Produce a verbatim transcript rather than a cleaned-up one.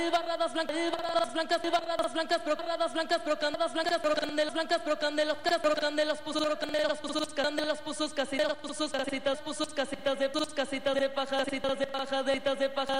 barradas blancas, barradas blancas, barradas blancas, barradas blancas, brocandas blancas, brocandelas blancas, brocandelas, brocandelas, pusos, brocandelas, pusos, carandelas, pusos, casitas, pusos, casitas, pusos, casitas de pusos, casitas de paja, casitas de paja, deditas de paja,